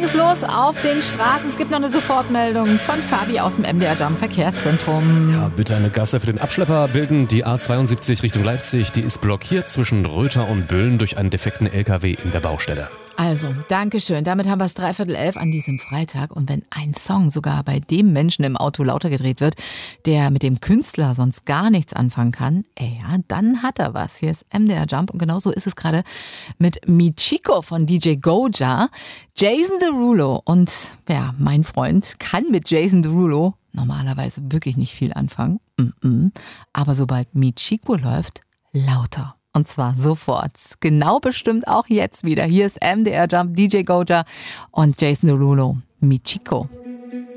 einiges los auf den Straßen. Es gibt noch eine Sofortmeldung von Fabi aus dem MDR Jump Verkehrszentrum. Ja, bitte eine Gasse für den Abschlepper bilden. Die A72 Richtung Leipzig, die ist blockiert zwischen Röther und Bölln durch einen defekten LKW in der Baustelle. Also, Dankeschön. Damit haben wir es 11:15 an diesem Freitag. Und wenn ein Song sogar bei dem Menschen im Auto lauter gedreht wird, der mit dem Künstler sonst gar nichts anfangen kann, ja, dann hat er was. Hier ist MDR Jump und genauso ist es gerade mit Michiko von DJ Goja. Jason Derulo und ja, mein Freund kann mit Jason Derulo normalerweise wirklich nicht viel anfangen. Aber sobald Michiko läuft, lauter. Und zwar sofort. Genau bestimmt auch jetzt wieder. Hier ist MDR Jump, DJ Goja und Jason Derulo. Michiko.